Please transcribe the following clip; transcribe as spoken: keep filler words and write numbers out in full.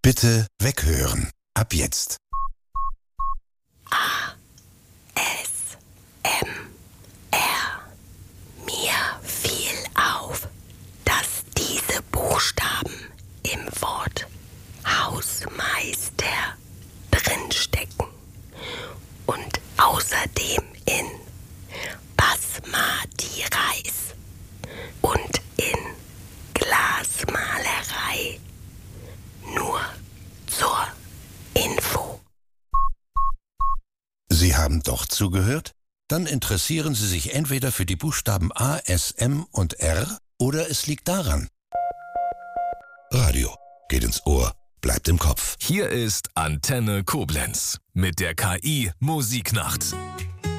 Bitte weghören. Ab jetzt. A, S, M, R. Mir fiel auf, dass diese Buchstaben im Wort Hausmeister drinstecken und außerdem in Basmati Reis und in Glasmalerei. Nur zur Info. Sie haben doch zugehört? Dann interessieren Sie sich entweder für die Buchstaben A, S, M und R oder es liegt daran. Radio geht ins Ohr, bleibt im Kopf. Hier ist Antenne Koblenz mit der K I Musiknacht.